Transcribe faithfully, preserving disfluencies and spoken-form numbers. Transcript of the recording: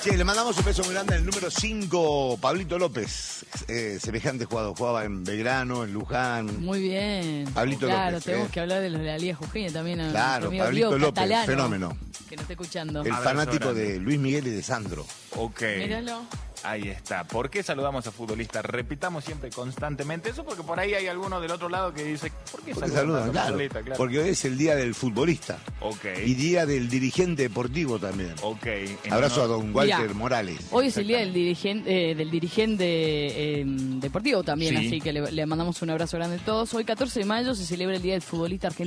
Che, le mandamos un beso muy grande al número cinco, Pablito López. Eh, semejante jugador, jugaba en Belgrano, en Luján. Muy bien. Pablito claro, López. tenemos eh. que hablar de los de la Liga Jujeña también. A Claro, amigo Pablito Diego López, Catalano, fenómeno. Que nos está escuchando. El Abrazo fanático grande. de Luis Miguel y de Sandro. Ok. Míralo. Ahí está. ¿Por qué saludamos a futbolistas? Repitamos siempre constantemente eso porque por ahí hay alguno del otro lado que dice, ¿por qué Porque saludamos saludan, a claro, futbolistas? Claro. porque hoy es el día del futbolista Ok. y día del dirigente deportivo también. Ok. En Abrazo a honor- don Walter Mirá. Morales. Hoy es el día del dirigente, eh, del dirigente eh, deportivo también, Sí. así que le, le mandamos un abrazo grande a todos. Hoy, catorce de mayo, se celebra el Día del Futbolista Argentino.